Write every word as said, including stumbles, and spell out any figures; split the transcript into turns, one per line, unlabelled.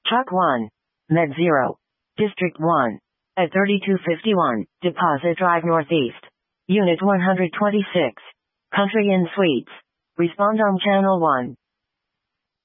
Truck one. Med zero. District one. At thirty-two fifty-one, Deposit Drive Northeast. Unit one hundred twenty-six. Country Inn Suites. Respond on Channel one.